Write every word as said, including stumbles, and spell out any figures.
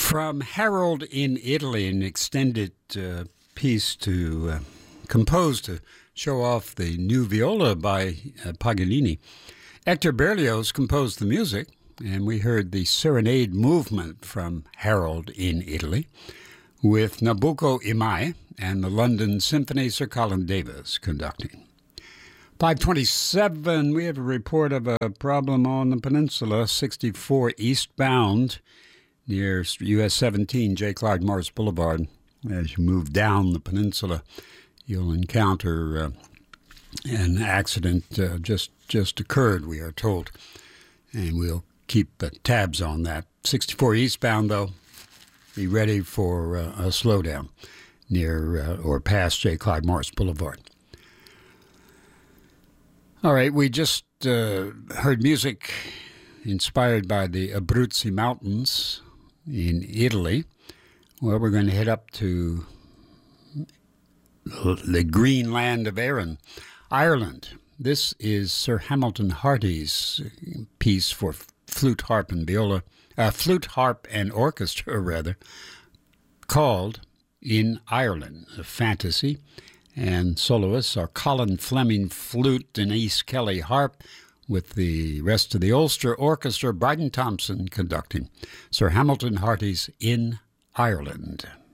From Harold in Italy, an extended uh, piece to uh, compose to show off the new viola by uh, Paganini. Hector Berlioz composed the music, and we heard the Serenade movement from Harold in Italy with Nabucco Imai and the London Symphony, Sir Colin Davis conducting. five twenty-seven, we have a report of a problem on the peninsula, sixty-four eastbound near U S seventeen, J. Clyde Morris Boulevard. As you move down the peninsula, you'll encounter uh, an accident uh, just just occurred, we are told, and we'll keep uh, tabs on that. sixty-four eastbound, though, be ready for uh, a slowdown near uh, or past J. Clyde Morris Boulevard. All right, we just uh, heard music inspired by the Abruzzi Mountains in Italy. Well, we're going to head up to the green land of Erin, Ireland. This is Sir Hamilton Hardy's piece for flute, harp, and viola, uh, flute, harp, and orchestra, rather, called In Ireland, a fantasy. And soloists are Colin Fleming, flute, Denise Kelly, harp, with the rest of the Ulster Orchestra, Bryden Thompson conducting. Sir Hamilton Hardy's In Ireland.